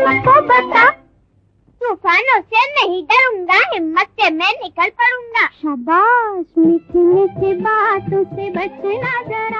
मुझको बता, तूफानों से नहीं डरूंगा, हिम्मत से मैं निकल पड़ूंगा। शाबाश, मीठी मीठी बातों से बचना जरा।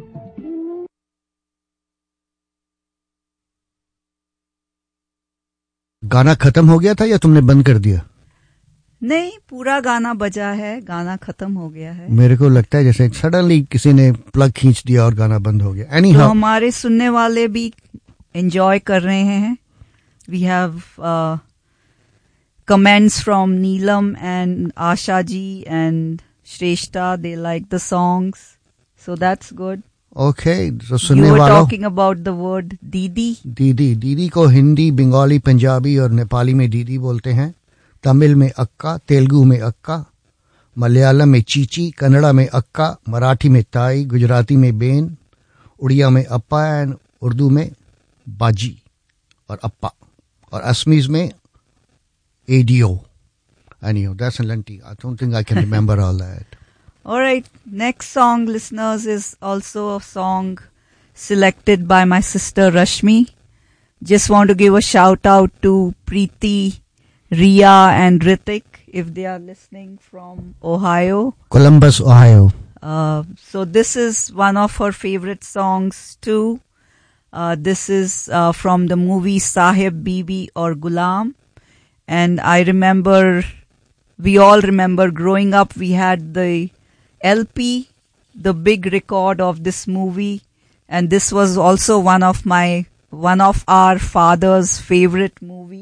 गाना खत्म हो गया था या तुमने बंद कर दिया? नहीं, पूरा गाना बजा है, गाना खत्म हो गया है। मेरे को लगता है जैसे सडनली किसी ने प्लग खींच दिया और गाना बंद हो गया। तो हमारे सुनने वाले भी एंजॉय कर रहे हैं। We have comments from Neelam and Asha ji and Shrestha. They like the songs, so that's good. Okay, so सुनने you were वालों, talking about the word दीदी. दीदी को हिंदी, बंगाली, पंजाबी और नेपाली में दीदी बोलते हैं। तमिल में अक्का, तेलुगु में अक्का, मलयालम में चीची, कन्नड़ा में अक्का, मराठी में ताई, गुजराती में बेन, उड़िया में अप्पा एंड उर्दू में बाजी और अप्पा, और असमीज में ADO. Anyhow, that's a Lanti. I don't think I can remember all that. All right, next song, listeners, is also a song selected by my sister Rashmi. Just want to give a shout out to Preeti, Ria and Ritik if they are listening from Ohio. Columbus, Ohio. So this is one of her favorite songs too. This is from the movie Sahib, Bibi or Gulam. And I remember, we all remember growing up, we had the LP, the big record of this movie. And this was also one of our father's favorite movies.